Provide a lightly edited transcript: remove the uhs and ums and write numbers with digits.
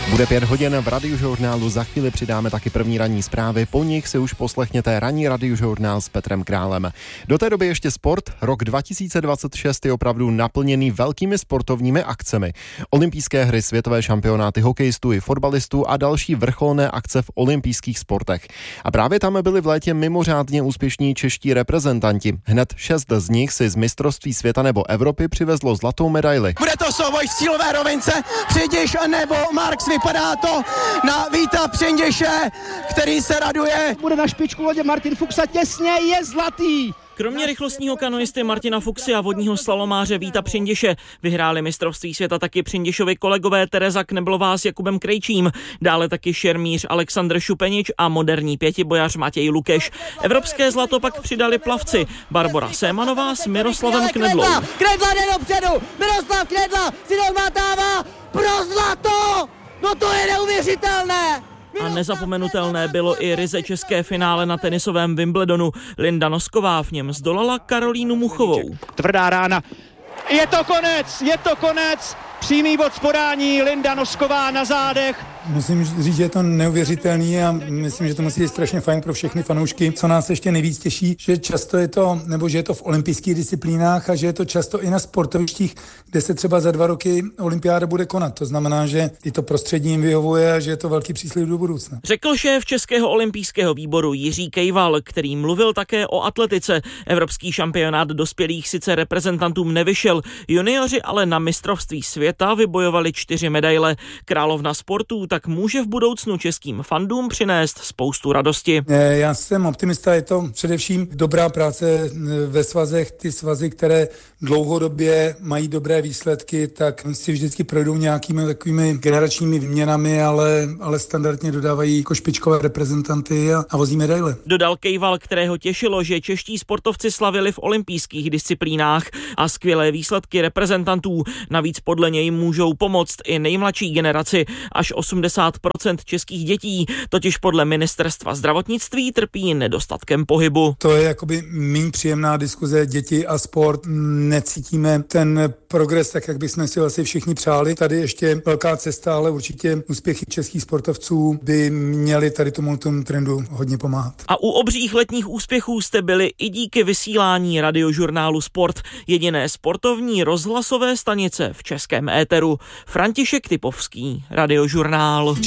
Bude 5 hodin v Radiožurnálu, za chvíli přidáme taky první ranní zprávy, po nich si už poslechněte ranní Radiožurnál s Petrem Králem. Do té doby ještě sport. Rok 2026 je opravdu naplněný velkými sportovními akcemi. Olympijské hry, světové šampionáty hokejistů i fotbalistů a další vrcholné akce v olympijských sportech. A právě tam byli v létě mimořádně úspěšní čeští reprezentanti. Hned 6 z nich si z mistrovství světa nebo Evropy přivezlo zlatou medaili. Bude to souboj v cílové rovince, Přindiš nebo Marks, vypadá to na Víta Přindiše, který se raduje. Bude na špičku lodě Martin Fuchs a těsně je zlatý. Kromě rychlostního kanoisty Martina Fuchsy a vodního slalomáře Víta Přindiše vyhráli mistrovství světa taky Přindišovi kolegové Tereza Kneblová s Jakubem Krejčím, dále taky šermíř Alexandr Šupenič a moderní pětibojař Matěj Lukeš. Evropské zlato pak přidali plavci Barbora Sémanová s Miroslavem Knedlou. Knedla jde dopředu, Miroslav Knedla si odmátává pro zlato, no to je neuvěřitelné. A nezapomenutelné bylo i ryze české finále na tenisovém Wimbledonu. Linda Nosková v něm zdolala Karolínu Muchovou. Tvrdá rána. Je to konec. Přímý bod z podání, Linda Nosková na zádech. Musím říct, že je to neuvěřitelný a myslím, že to musí být strašně fajn pro všechny fanoušky. Co nás ještě nejvíc těší, že často je to, nebo že je to v olympijských disciplínách a že je to často i na sportovištích, kde se třeba za 2 roky olympiáda bude konat. To znamená, že i to prostředí jim vyhovuje a že je to velký příslib do budoucna. Řekl šéf Českého olympijského výboru Jiří Kejval, který mluvil také o atletice. Evropský šampionát dospělých sice reprezentantům nevyšel, junioři ale na mistrovství světa vybojovali 4 medaile. Královna sportů tak může v budoucnu českým fandům přinést spoustu radosti. Já jsem optimista, je to především dobrá práce ve svazech, ty svazy, které dlouhodobě mají dobré výsledky, tak si vždycky projdou nějakými takovými generačními výměnami, ale standardně dodávají jako špičkové reprezentanty a vozí medaile. Dodal Kejval, kterého těšilo, že čeští sportovci slavili v olympijských disciplínách a skvělé výsledky reprezentantů. Navíc podle něj můžou pomoct i nejmladší generaci. Až 80% českých dětí totiž podle ministerstva zdravotnictví trpí nedostatkem pohybu. To je jakoby méně příjemná diskuze, děti a sport. Necítíme ten progres tak, jak bychom si asi všichni přáli. Tady ještě velká cesta, ale určitě úspěchy českých sportovců by měly tady tomu trendu hodně pomáhat. A u obřích letních úspěchů jste byli i díky vysílání Radiožurnálu Sport, jediné sportovní rozhlasové stanice v českém éteru. František Typovský, Radiožurnál.